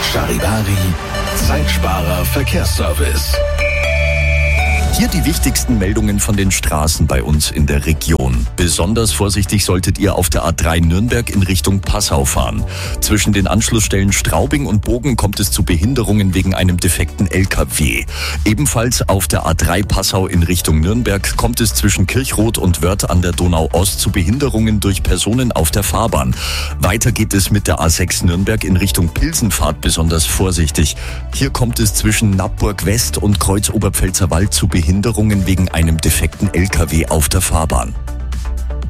Charivari, Zeitsparer Verkehrsservice. Hier die wichtigsten Meldungen von den Straßen bei uns in der Region. Besonders vorsichtig solltet ihr auf der A3 Nürnberg in Richtung Passau fahren. Zwischen den Anschlussstellen Straubing und Bogen kommt es zu Behinderungen wegen einem defekten LKW. Ebenfalls auf der A3 Passau in Richtung Nürnberg kommt es zwischen Kirchroth und Wörth an der Donau-Ost zu Behinderungen durch Personen auf der Fahrbahn. Weiter geht es mit der A6 Nürnberg in Richtung Pilsenpfad besonders vorsichtig. Hier kommt es zwischen Nappburg West und Kreuz Oberpfälzer Wald zu Behinderungen wegen einem defekten LKW auf der Fahrbahn.